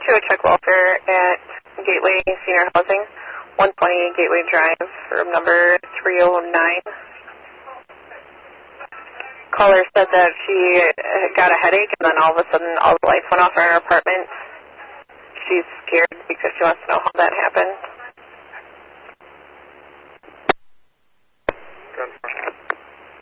to a check welfare at Gateway Senior Housing, 120 Gateway Drive, room number 309. Caller said that she got a headache and then all of a sudden all the lights went off in her apartment. She's scared because she wants to know how that happened.